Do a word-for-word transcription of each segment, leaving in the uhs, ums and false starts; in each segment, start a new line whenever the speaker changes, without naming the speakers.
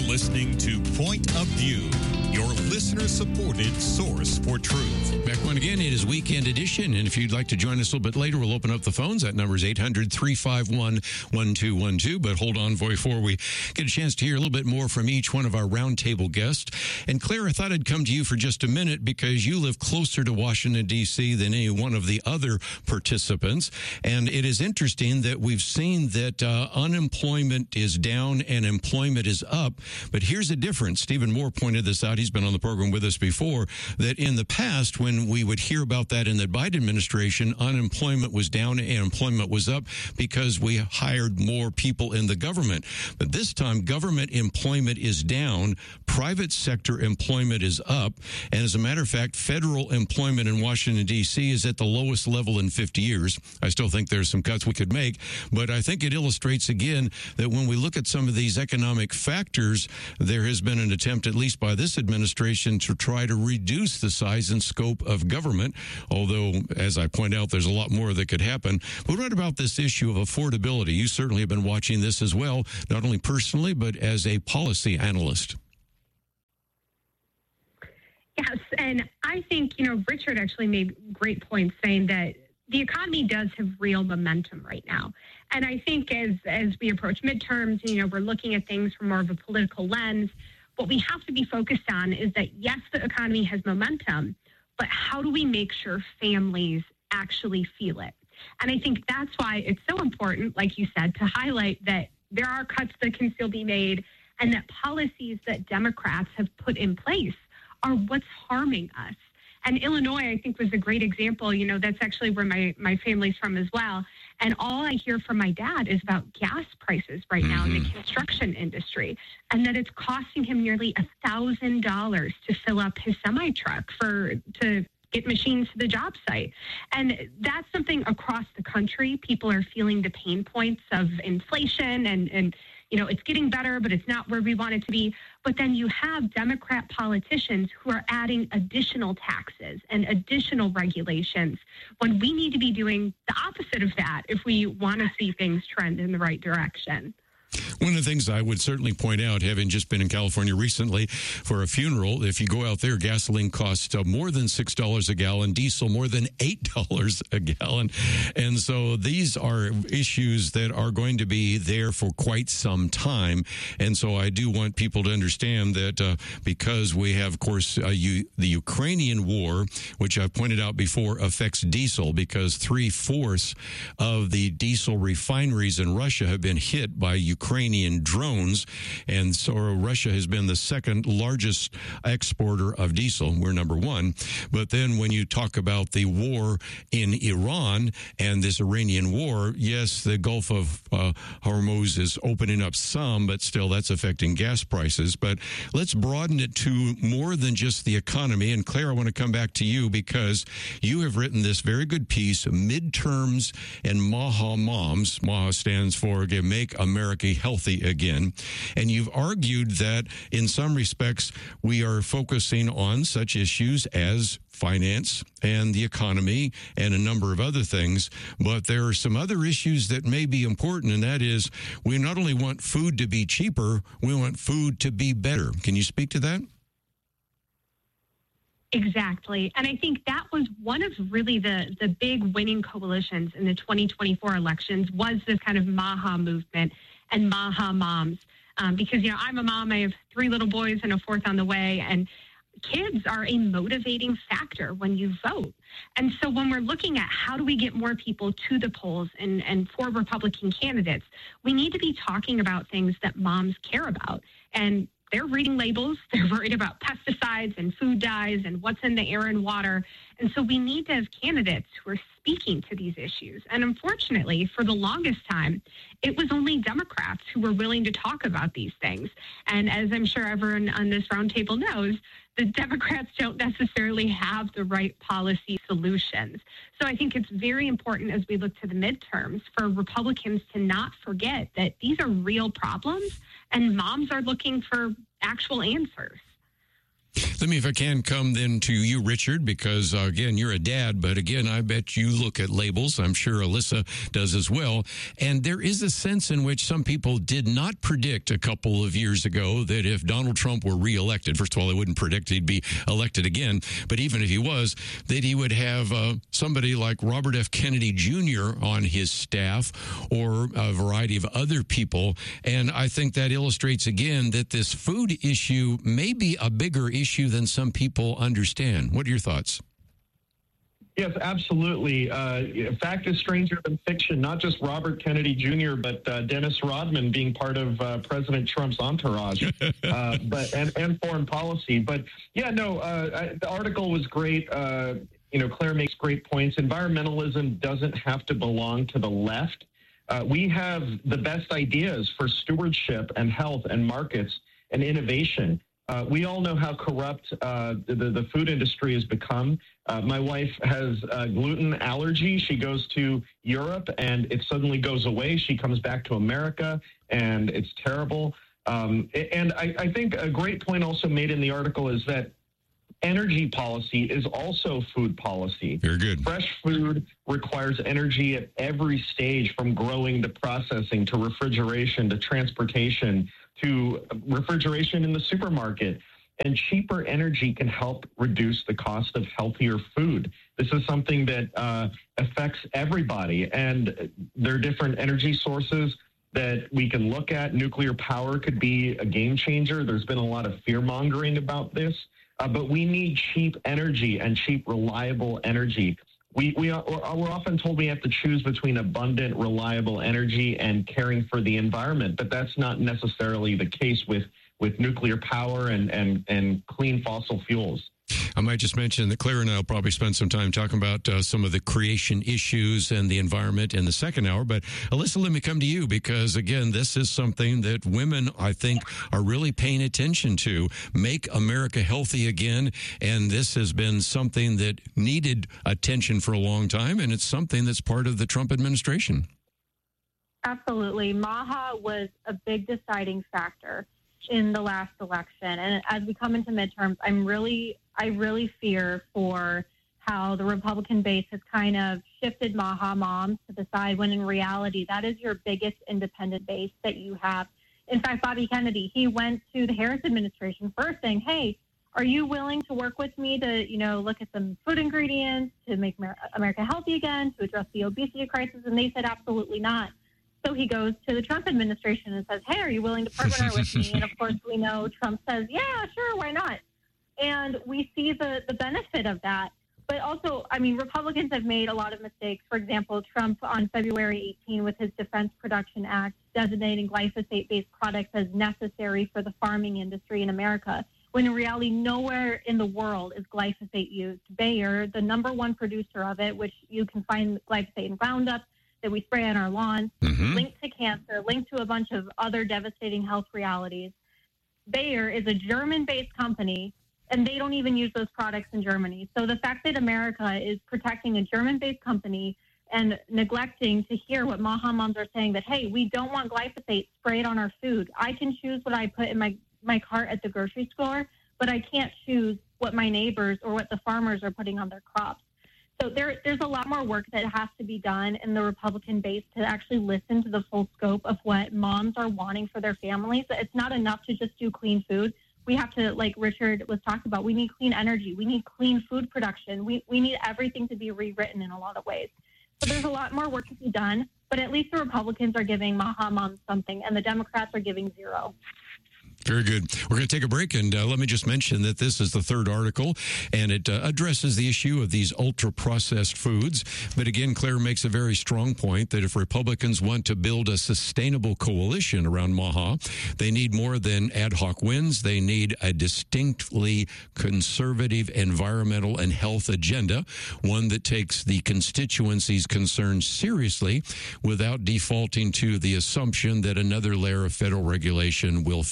listening to Point of View, your listener-supported source for truth.
Back one again, it is Weekend Edition, and if you'd like to join us a little bit later, we'll open up the phones. That number is eight hundred, three five one, one two one two. But hold on before we get a chance to hear a little bit more from each one of our roundtable guests. And Claire, I thought I'd come to you for just a minute because you live closer to Washington, D C than any one of the other participants. And it is interesting that we've seen that uh, unemployment is down and employment is up. But here's the difference. Stephen Moore pointed this out. He's been on the program with us before, that in the past, when we would hear about that in the Biden administration, unemployment was down and employment was up because we hired more people in the government. But this time, government employment is down, private sector employment is up, and as a matter of fact, federal employment in Washington, D C is at the lowest level in fifty years. I still think there's some cuts we could make, but I think it illustrates again that when we look at some of these economic factors, there has been an attempt, at least by this administration, to try to reduce the size and scope of government, although, as I point out, there's a lot more that could happen. But what about this issue of affordability? You certainly have been watching this as well, not only personally, but as a policy analyst.
Yes, and I think, you know, Richard actually made great points saying that the economy does have real momentum right now. And I think as as we approach midterms, you know, we're looking at things from more of a political lens. What we have to be focused on is that, yes, the economy has momentum, but how do we make sure families actually feel it? And I think that's why it's so important, like you said, to highlight that there are cuts that can still be made and that policies that Democrats have put in place are what's harming us. And Illinois, I think, was a great example. You know, that's actually where my, my family's from as well. And all I hear from my dad is about gas prices right mm-hmm. now in the construction industry, and that it's costing him nearly one thousand dollars to fill up his semi-truck for to get machines to the job site. And that's something across the country. People are feeling the pain points of inflation and, and you know, it's getting better, but it's not where we want it to be. But then you have Democrat politicians who are adding additional taxes and additional regulations when we need to be doing the opposite of that if we want to see things trend in the right direction.
One of the things I would certainly point out, having just been in California recently for a funeral, if you go out there, gasoline costs uh, more than six dollars a gallon, diesel more than eight dollars a gallon. And so these are issues that are going to be there for quite some time. And so I do want people to understand that uh, because we have, of course, uh, you, the Ukrainian war, which I've pointed out before, affects diesel because three-fourths of the diesel refineries in Russia have been hit by Ukraine. Ukrainian drones, and so Russia has been the second largest exporter of diesel. We're number one. But then when you talk about the war in Iran and this Iranian war, yes, the Gulf of uh, Hormuz is opening up some, but still that's affecting gas prices. But let's broaden it to more than just the economy. And Claire, I want to come back to you because you have written this very good piece, Midterms and Maha Moms. Maha stands for Make America Healthy Again. And you've argued that in some respects, we are focusing on such issues as finance and the economy and a number of other things. But there are some other issues that may be important, and that is we not only want food to be cheaper, we want food to be better. Can you speak to that?
Exactly. And I think that was one of really the, the big winning coalitions in the twenty twenty-four elections was this kind of Maha movement and Maha Moms. Um, because, you know, I'm a mom. I have three little boys and a fourth on the way. And kids are a motivating factor when you vote. And so when we're looking at how do we get more people to the polls and, and for Republican candidates, we need to be talking about things that moms care about. And they're reading labels. They're worried about pesticides and food dyes and what's in the air and water. And so we need to have candidates who are speaking to these issues. And unfortunately, for the longest time, it was only Democrats who were willing to talk about these things. And as I'm sure everyone on this roundtable knows, the Democrats don't necessarily have the right policy solutions. So I think it's very important as we look to the midterms for Republicans to not forget that these are real problems and moms are looking for actual answers.
Let me, if I can, come then to you, Richard, because, uh, again, you're a dad, but again, I bet you look at labels. I'm sure Alyssa does as well. And there is a sense in which some people did not predict a couple of years ago that if Donald Trump were reelected, first of all, they wouldn't predict he'd be elected again, but even if he was, that he would have uh, somebody like Robert F. Kennedy Junior on his staff or a variety of other people. And I think that illustrates again that this food issue may be a bigger issue than some people understand. What are your thoughts?
Yes, absolutely. Uh, fact is stranger than fiction, not just Robert Kennedy Junior, but uh, Dennis Rodman being part of uh, President Trump's entourage uh, but and, and foreign policy. But, yeah, no, uh, I, the article was great. Uh, you know, Claire makes great points. Environmentalism doesn't have to belong to the left. Uh, we have the best ideas for stewardship and health and markets and innovation. Uh, we all know how corrupt uh, the, the food industry has become. Uh, my wife has a gluten allergy. She goes to Europe and it suddenly goes away. She comes back to America and it's terrible. Um, and I, I think a great point also made in the article is that energy policy is also food policy.
Very good.
Fresh food requires energy at every stage, from growing to processing to refrigeration to transportation to refrigeration in the supermarket. And cheaper energy can help reduce the cost of healthier food. This is something that uh, affects everybody. And there are different energy sources that we can look at. Nuclear power could be a game changer. There's been a lot of fear-mongering about this. Uh, but we need cheap energy and cheap, reliable energy. We, we are, we're often told we have to choose between abundant, reliable energy and caring for the environment, but that's not necessarily the case with, with nuclear power and, and, and clean fossil fuels.
I might just mention that Claire and I will probably spend some time talking about uh, some of the creation issues and the environment in the second hour. But Alyssa, let me come to you because, again, this is something that women, I think, are really paying attention to. Make America healthy again. And this has been something that needed attention for a long time. And it's something that's part of the Trump administration.
Absolutely. MAHA was a big deciding factor in the last election. And as we come into midterms, I'm really, I really fear for how the Republican base has kind of shifted MAHA moms to the side when in reality, that is your biggest independent base that you have. In fact, Bobby Kennedy, he went to the Harris administration first saying, hey, are you willing to work with me to, you know, look at some food ingredients to make America healthy again, to address the obesity crisis? And they said, absolutely not. So he goes to the Trump administration and says, hey, are you willing to partner with me? And, of course, we know Trump says, yeah, sure, why not? And we see the, the benefit of that. But also, I mean, Republicans have made a lot of mistakes. For example, Trump on February eighteenth with his Defense Production Act designating glyphosate-based products as necessary for the farming industry in America, when in reality, nowhere in the world is glyphosate used. Bayer, the number one producer of it, which you can find glyphosate in Roundup, that we spray on our lawns, mm-hmm. linked to cancer, linked to a bunch of other devastating health realities. Bayer is a German-based company, and they don't even use those products in Germany. So the fact that America is protecting a German-based company and neglecting to hear what MAHA moms are saying that, hey, we don't want glyphosate sprayed on our food. I can choose what I put in my, my cart at the grocery store, but I can't choose what my neighbors or what the farmers are putting on their crops. So there, there's a lot more work that has to be done in the Republican base to actually listen to the full scope of what moms are wanting for their families. It's not enough to just do clean food. We have to, like Richard was talking about, we need clean energy. We need clean food production. We, we need everything to be rewritten in a lot of ways. So there's a lot more work to be done, but at least the Republicans are giving MAHA moms something, and the Democrats are giving zero.
Very good. We're going to take a break, and uh, let me just mention that this is the third article, and it uh, addresses the issue of these ultra-processed foods. But again, Claire makes a very strong point that if Republicans want to build a sustainable coalition around MAHA, they need more than ad hoc wins. They need a distinctly conservative environmental and health agenda, one that takes the constituency's concerns seriously without defaulting to the assumption that another layer of federal regulation will fix it.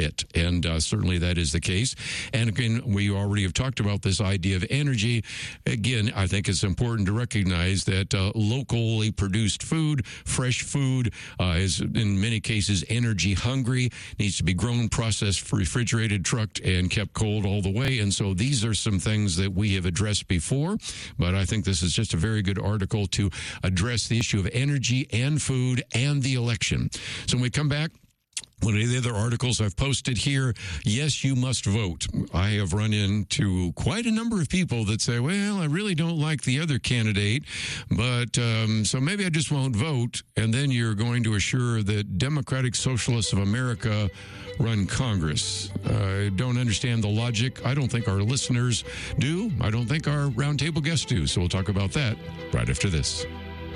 it. And uh, certainly that is the case. And again, we already have talked about this idea of energy. Again, I think it's important to recognize that uh, locally produced food, fresh food, uh, is in many cases energy hungry, needs to be grown, processed, refrigerated, trucked, and kept cold all the way. And so these are some things that we have addressed before, but I think this is just a very good article to address the issue of energy and food and the election. So when we come back, one of the other articles I've posted here, yes, you must vote. I have run into quite a number of people that say, well, I really don't like the other candidate, but um, so maybe I just won't vote. And then you're going to assure that Democratic Socialists of America run Congress. I uh, don't understand the logic. I don't think our listeners do. I don't think our roundtable guests do. So we'll talk about that right after this.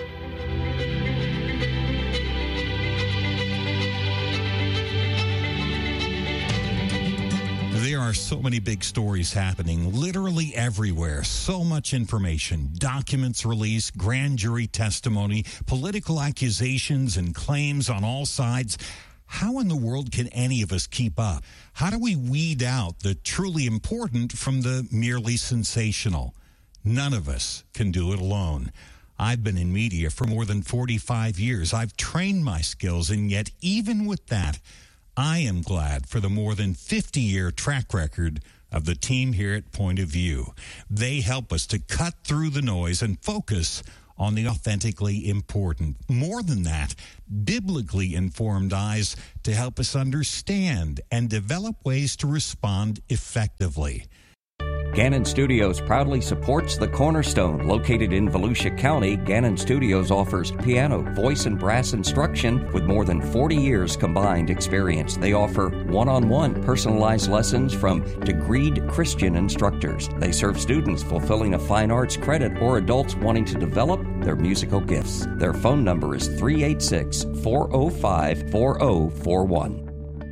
There are so many big stories happening literally everywhere. So much information, documents released, grand jury testimony, political accusations and claims on all sides. How in the world can any of us keep up? How do we weed out the truly important from the merely sensational? None of us can do it alone. I've been in media for more than forty-five years. I've trained my skills, and yet even with that, I am glad for the more than fifty-year track record of the team here at Point of View. They help us to cut through the noise and focus on the authentically important. More than that, biblically informed eyes to help us understand and develop ways to respond effectively.
Gannon Studios proudly supports The Cornerstone. Located in Volusia County, Gannon Studios offers piano, voice, and brass instruction with more than forty years combined experience. They offer one-on-one personalized lessons from degreed Christian instructors. They serve students fulfilling a fine arts credit or adults wanting to develop their musical gifts. Their phone number is three eight six, four oh five, four oh four one.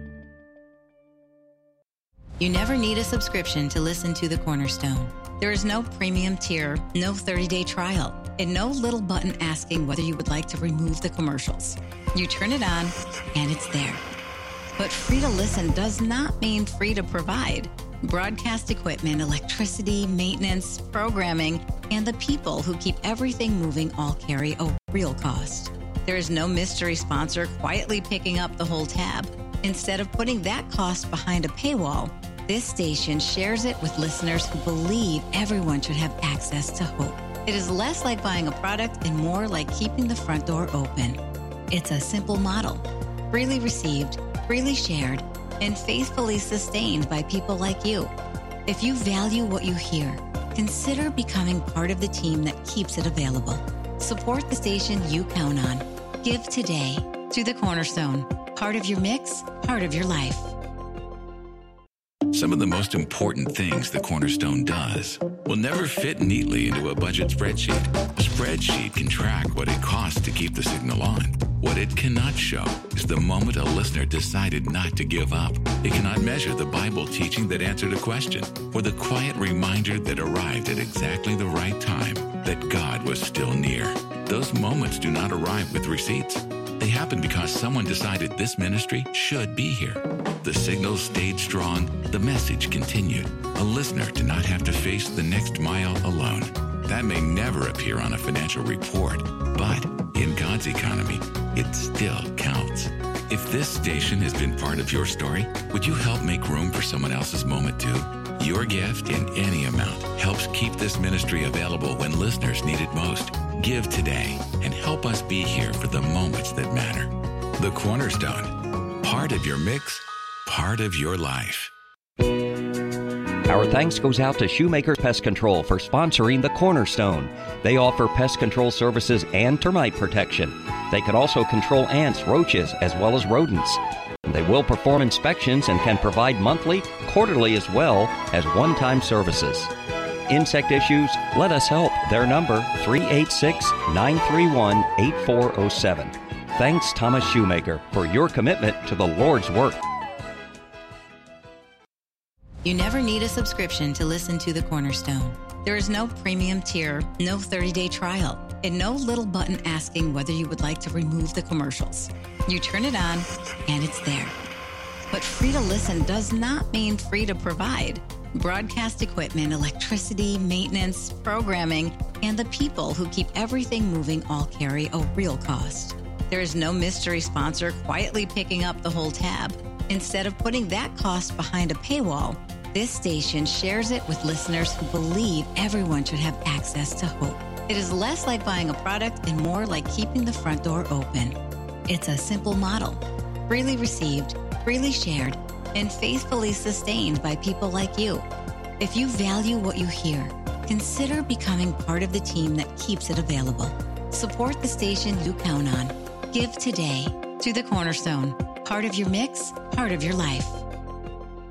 You never need a subscription to listen to The Cornerstone. There is no premium tier, no thirty-day trial, and no little button asking whether you would like to remove the commercials. You turn it on, and it's there. But free to listen does not mean free to provide. Broadcast equipment, electricity, maintenance, programming, and the people who keep everything moving all carry a real cost. There is no mystery sponsor quietly picking up the whole tab. Instead of putting that cost behind a paywall, this station shares it with listeners who believe everyone should have access to hope. It is less like buying a product and more like keeping the front door open. It's a simple model, freely received, freely shared, and faithfully sustained by people like you. If you value what you hear, consider becoming part of the team that keeps it available. Support the station you count on. Give today to The Cornerstone. Part of your mix, part of your life.
Some of the most important things the Cornerstone does will never fit neatly into a budget spreadsheet. A spreadsheet can track what it costs to keep the signal on. What it cannot show is the moment a listener decided not to give up. It cannot measure the Bible teaching that answered a question, or the quiet reminder that arrived at exactly the right time that God was still near. Those moments do not arrive with receipts. They happen because someone decided this ministry should be here. The signal stayed strong. The message continued. A listener did not have to face the next mile alone. That may never appear on a financial report, but in God's economy, it still counts. If this station has been part of your story, would you help make room for someone else's moment too? Your gift in any amount helps keep this ministry available when listeners need it most. Give today and help us be here for the moments that matter. The Cornerstone, part of your mix, part of your life.
Our thanks goes out to Shoemaker Pest Control for sponsoring The Cornerstone. They offer pest control services and termite protection. They can also control ants, roaches, as well as rodents. They will perform inspections and can provide monthly, quarterly, as well as one-time services. Insect issues? Let us help. Their number, three eight six, nine three one, eight four zero seven. Thanks, Thomas Shoemaker, for your commitment to the Lord's work.
You never need a subscription to listen to The Cornerstone. There is no premium tier, no thirty-day trial, and no little button asking whether you would like to remove the commercials. You turn it on, and it's there. But free to listen does not mean free to provide. Broadcast equipment, electricity, maintenance, programming, and the people who keep everything moving all carry a real cost. There is no mystery sponsor quietly picking up the whole tab. Instead of putting that cost behind a paywall, this station shares it with listeners who believe everyone should have access to hope. It is less like buying a product and more like keeping the front door open. It's a simple model, freely received, freely shared, and faithfully sustained by people like you. If you value what you hear, consider becoming part of the team that keeps it available. Support the station you count on. Give today to the Cornerstone. Part of your mix, part of your life.